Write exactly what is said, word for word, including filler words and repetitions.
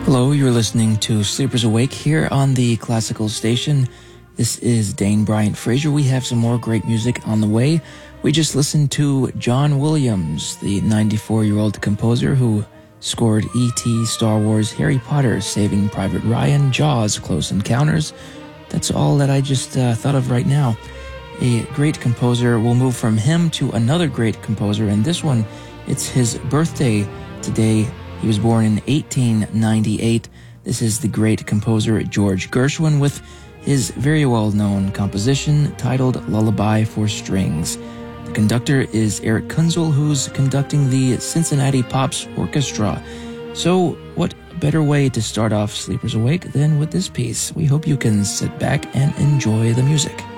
Hello, you're listening to Sleepers Awake here on the Classical Station. This is Dane Bryant Fraser. We have some more great music on the way. We just listened to John Williams, the ninety-four-year-old composer who scored E T, Star Wars, Harry Potter, Saving Private Ryan, Jaws, Close Encounters. That's all that I just uh, thought of right now. A great composer. We'll move from him to another great composer, and this one, it's his birthday today. He was born in eighteen ninety-eight. This is the great composer George Gershwin with his very well-known composition titled Lullaby for Strings. The conductor is Eric Kunzel, who's conducting the Cincinnati Pops Orchestra. So what better way to start off Sleepers Awake than with this piece? We hope you can sit back and enjoy the music.